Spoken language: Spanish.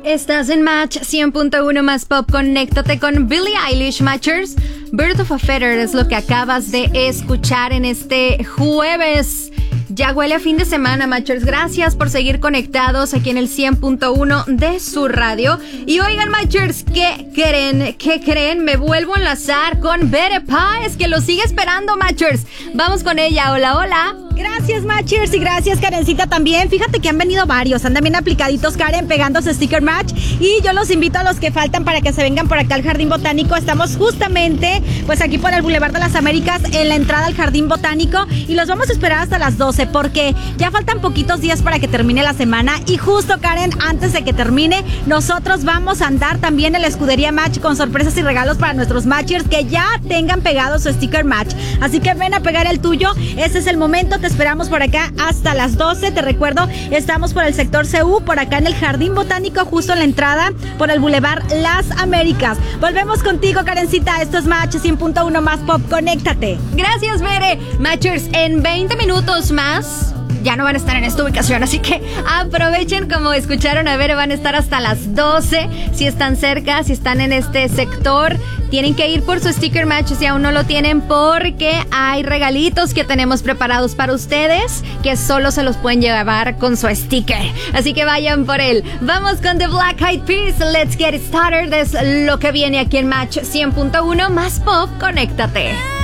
Estás en Match 100.1 más pop. Conéctate con Billie Eilish, Matchers. Bird of a Feather es lo que acabas de escuchar en este jueves. Ya huele a fin de semana, Matchers. Gracias por seguir conectados aquí en el 100.1 de su radio. Y oigan, Matchers, ¿qué creen? ¿Qué creen? Me vuelvo a enlazar con Bere Páez, que lo sigue esperando, Matchers. Vamos con ella. Hola, hola. Gracias, Matchers, y gracias, Karencita, también. Fíjate que han venido varios, andan bien aplicaditos, Karen, pegándose sticker match. Y yo los invito a los que faltan para que se vengan por acá al Jardín Botánico. Estamos justamente, pues aquí por el Boulevard de las Américas, en la entrada al Jardín Botánico. Y los vamos a esperar hasta las 12, porque ya faltan poquitos días para que termine la semana. Y justo, Karen, antes de que termine, nosotros vamos a andar también en la Escudería Match con sorpresas y regalos para nuestros Matchers que ya tengan pegado su sticker match. Así que ven a pegar el tuyo. Ese es el momento. Te esperamos por acá hasta las 12. Te recuerdo, estamos por el sector CU, por acá en el Jardín Botánico, justo en la entrada por el Boulevard Las Américas. Volvemos contigo, Karencita. Esto es Match 100.1 más pop. Conéctate. Gracias, Bere. Matchers, en 20 minutos más ya no van a estar en esta ubicación, así que aprovechen. Como escucharon a Bere, van a estar hasta las 12. Si están cerca, si están en este sector, tienen que ir por su sticker match si aún no lo tienen, porque hay regalitos que tenemos preparados para ustedes que solo se los pueden llevar con su sticker. Así que vayan por él. Vamos con The Black Eyed Peas. Let's get it started. Es lo que viene aquí en Match 100.1 más pop. Conéctate.